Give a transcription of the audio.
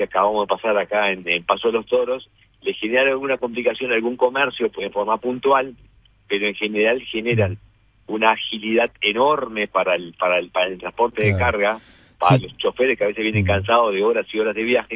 acabamos de pasar acá en Paso de los Toros, le genera alguna complicación a algún comercio pues, de forma puntual, pero en general generan una agilidad enorme para el transporte de carga, para los choferes que a veces vienen cansados de horas y horas de viaje.